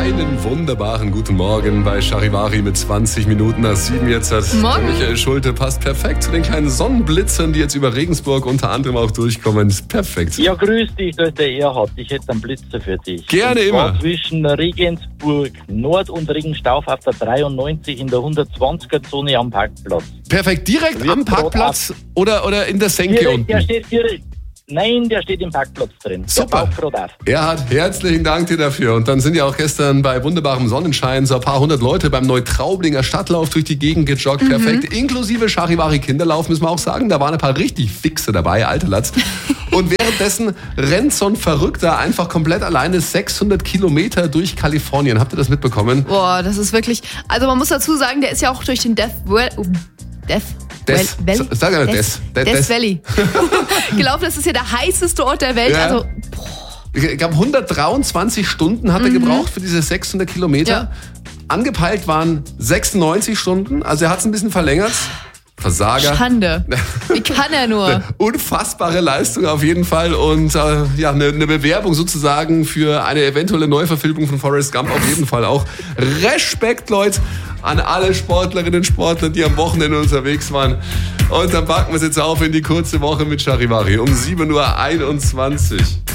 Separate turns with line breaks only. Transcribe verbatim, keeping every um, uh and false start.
Einen wunderbaren guten Morgen bei Charivari mit zwanzig Minuten nach sieben jetzt. Hat
Morgen.
Michael Schulte passt perfekt zu den kleinen Sonnenblitzern, die jetzt über Regensburg unter anderem auch durchkommen. Perfekt.
Ja, grüß dich, da ist der Erhard. Ich hätte einen Blitzer für dich.
Gerne
und zwar
immer.
Zwischen Regensburg Nord und Regenstauf auf der dreiundneunzig in der hundertzwanziger Zone am Parkplatz.
Perfekt. Direkt
Wird
am Parkplatz oder, oder in der Senke
Direkt,
unten?
der steht direkt. Nein, der steht im Parkplatz drin.
Super.
Der baut gerade auf.
Erhard, herzlichen Dank dir dafür. Und dann sind ja auch gestern bei wunderbarem Sonnenschein so ein paar hundert Leute beim Neutraublinger Stadtlauf durch die Gegend gejoggt. Mhm. Perfekt. Inklusive Charivari Kinderlauf, müssen wir auch sagen. Da waren ein paar richtig Fixe dabei, alte Latz. Und währenddessen rennt so ein Verrückter einfach komplett alleine sechshundert Kilometer durch Kalifornien. Habt ihr das mitbekommen?
Boah, das ist wirklich... Also man muss dazu sagen, der ist ja auch durch den Death... Well, Death...
Des,
Valley?
sag mal Des.
Death,
Des.
Death Valley. gelaufen. Das ist ja der heißeste Ort der Welt.
Ja.
Also,
Ich glaube, hundertdreiundzwanzig Stunden hat er mhm. gebraucht für diese sechshundert Kilometer.
Ja.
Angepeilt waren sechsundneunzig Stunden. Also er hat es ein bisschen verlängert. Versager.
Schande. Wie kann er nur?
Eine unfassbare Leistung auf jeden Fall und äh, ja, eine, eine Bewerbung sozusagen für eine eventuelle Neuverfilmung von Forrest Gump auf jeden Fall auch. Respekt, Leute, an alle Sportlerinnen und Sportler, die am Wochenende unterwegs waren. Und dann packen wir es jetzt auf in die kurze Woche mit Charivari um sieben Uhr einundzwanzig.